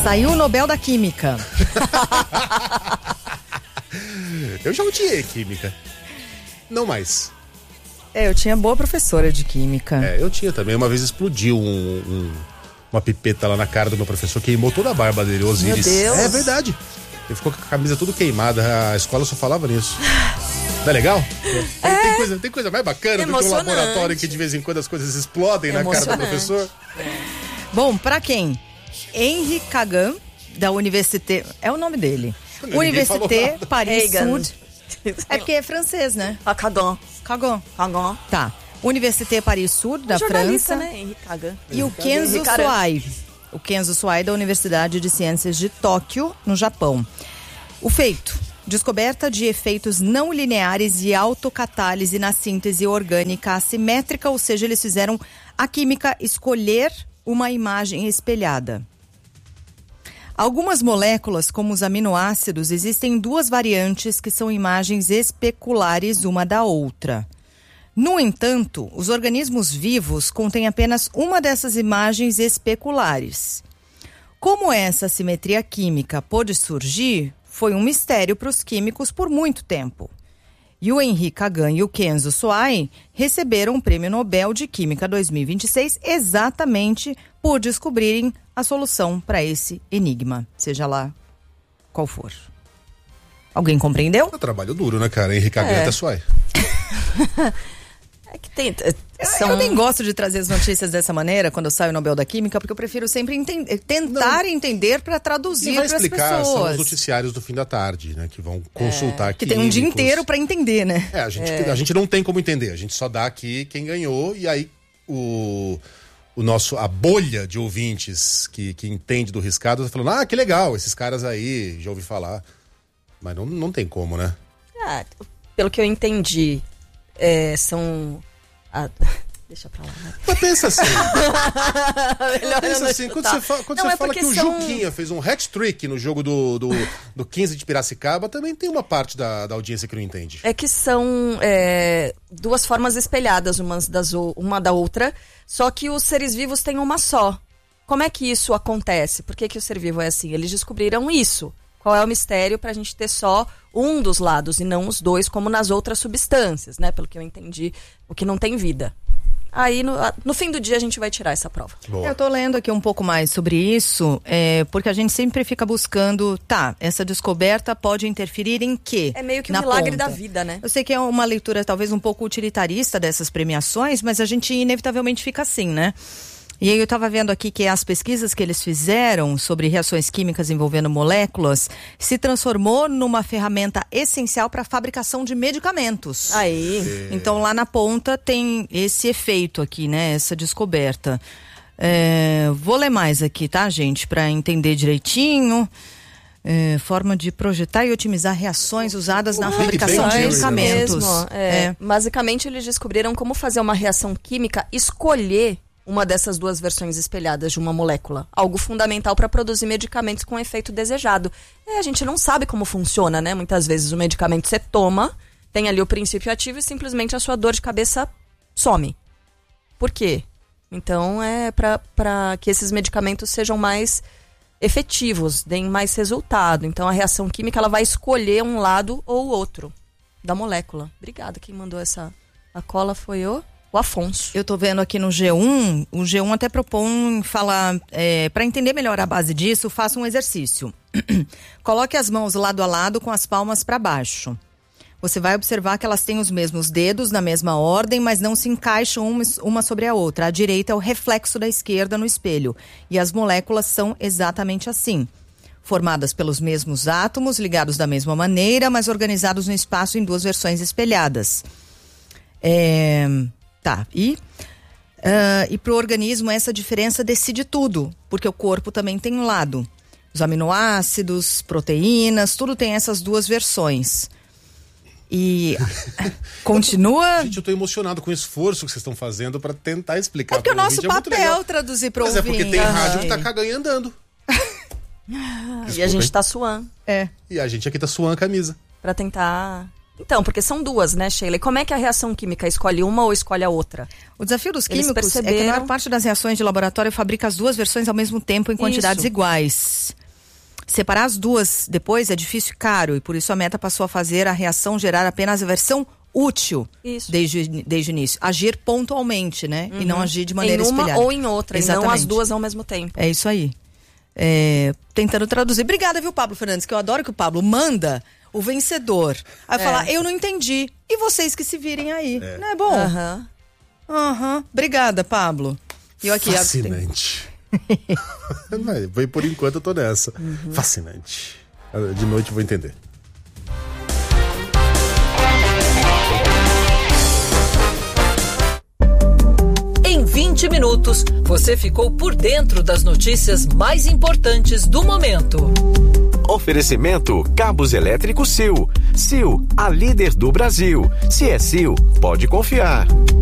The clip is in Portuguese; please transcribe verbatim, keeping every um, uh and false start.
Saiu o Nobel da Química. Eu já odiei química. Não mais. É, eu tinha boa professora de química. É, eu tinha também. Uma vez explodiu um, um, uma pipeta lá na cara do meu professor, queimou toda a barba dele, Osíris. Meu Deus. É verdade. Ele ficou com a camisa tudo queimada. A escola só falava nisso. Não é legal? Tem, é. tem, coisa, tem coisa mais bacana do que um laboratório que de vez em quando as coisas explodem na cara do professor. Bom, pra quem? Henri Cagan, da Université... É o nome dele. Université Paris-Sud. É porque é francês, né? Ah, Cagan. Cagan. Cagan. Tá. Université Paris-Sud, da França. Né? Henri Cagan. E o Kenzo Suai. O Kenzo Suai, da Universidade de Ciências de Tóquio, no Japão. O feito: descoberta de efeitos não lineares e autocatálise na síntese orgânica assimétrica, ou seja, eles fizeram a química escolher uma imagem espelhada. Algumas moléculas, como os aminoácidos, existem duas variantes que são imagens especulares uma da outra. No entanto, os organismos vivos contêm apenas uma dessas imagens especulares. Como essa simetria química pôde surgir, foi um mistério para os químicos por muito tempo. E o Henri Cagan e o Kenzo Suai receberam o Prêmio Nobel de Química dois mil e vinte e seis exatamente por descobrirem a solução para esse enigma, seja lá qual for. Alguém compreendeu? É um trabalho duro, né, cara? Henri Cagan é. e Suai. É que tem... São... Eu nem gosto de trazer as notícias dessa maneira quando eu saio no Nobel da Química, porque eu prefiro sempre entender, tentar não, entender para traduzir para as pessoas. São os noticiários do fim da tarde, né? Que vão consultar aqui. É, que tem um dia inteiro para entender, né? É, a gente, é. a gente não tem como entender. A gente só dá aqui quem ganhou e aí o... O nosso, a bolha de ouvintes que, que entende do riscado tá falando, ah, que legal, esses caras aí, já ouvi falar. Mas não, não tem como, né? Ah, pelo que eu entendi, é, são... Ah, deixa pra lá. Né? Mas pensa assim. Melhor pensa assim, quando você fala, quando não, você é fala que o são... Juquinha fez um hat-trick no jogo do, do, do quinze de Piracicaba, também tem uma parte da, da audiência que não entende. É que são é, duas formas espelhadas umas das, uma da outra, só que os seres vivos têm uma só. Como é que isso acontece? Por que, que o ser vivo é assim? Eles descobriram isso. Qual é o mistério para a gente ter só um dos lados e não os dois, como nas outras substâncias, né? Pelo que eu entendi, o que não tem vida. Aí, no, no fim do dia, a gente vai tirar essa prova. Boa. Eu tô lendo aqui um pouco mais sobre isso, é, porque a gente sempre fica buscando, tá, essa descoberta pode interferir em quê? É meio que um milagre ponta. da vida, né? Eu sei que é uma leitura talvez um pouco utilitarista dessas premiações, mas a gente inevitavelmente fica assim, né? E aí eu estava vendo aqui que as pesquisas que eles fizeram sobre reações químicas envolvendo moléculas se transformou numa ferramenta essencial para a fabricação de medicamentos. Aí. Então lá na ponta tem esse efeito aqui, né? Essa descoberta. É, vou ler mais aqui, tá, gente? Para entender direitinho. É, forma de projetar e otimizar reações usadas na fabricação de medicamentos. Mesmo, é. É. Basicamente eles descobriram como fazer uma reação química, escolher uma dessas duas versões espelhadas de uma molécula. Algo fundamental para produzir medicamentos com o efeito desejado. É, a gente não sabe como funciona, né? Muitas vezes o medicamento você toma, tem ali o princípio ativo e simplesmente a sua dor de cabeça some. Por quê? Então é para que esses medicamentos sejam mais efetivos, deem mais resultado. Então a reação química ela vai escolher um lado ou outro da molécula. Obrigada, quem mandou essa... A cola foi o... O Afonso. Eu tô vendo aqui no G um, o G um até propõe falar, é, para entender melhor a base disso, faça um exercício. Coloque as mãos lado a lado com as palmas para baixo. Você vai observar que elas têm os mesmos dedos na mesma ordem, mas não se encaixam uma, uma sobre a outra. A direita é o reflexo da esquerda no espelho. E as moléculas são exatamente assim. Formadas pelos mesmos átomos, ligados da mesma maneira, mas organizados no espaço em duas versões espelhadas. É... Tá, e, uh, e para o organismo essa diferença decide tudo, porque o corpo também tem um lado. Os aminoácidos, proteínas, tudo tem essas duas versões. E continua... Gente, eu tô emocionado com o esforço que vocês estão fazendo para tentar explicar. É porque o nosso papel é traduzir para o ouvinte. Mas é porque tem rádio que tá cagando e andando. E a gente tá suando. É. E a gente aqui tá suando a camisa. Pra tentar Então, porque são duas, né, Sheila? E como é que a reação química escolhe uma ou escolhe a outra? O desafio dos Eles químicos perceberam... é que a maior parte das reações de laboratório fabrica as duas versões ao mesmo tempo em quantidades Isso. iguais. Separar as duas depois é difícil e caro, e por isso a Meta passou a fazer a reação gerar apenas a versão útil Isso. desde, desde o início. Agir pontualmente, né? Uhum. E não agir de maneira em uma espelhada. ou em outra, Exatamente. e não as duas ao mesmo tempo. É isso aí. É, tentando traduzir. Obrigada, viu, Pablo Fernandes? Que eu adoro que o Pablo manda o vencedor. Aí É. falar, eu não entendi. E vocês que se virem aí. É. Não é bom? Aham. Aham. Uhum. Obrigada, Pablo. E eu aqui, Fascinante. Foi por enquanto eu tô nessa. Uhum. Fascinante. De noite eu vou entender. Em vinte minutos, você ficou por dentro das notícias mais importantes do momento. Oferecimento Cabos Elétricos Sil. Sil, a líder do Brasil. Se é Sil, pode confiar.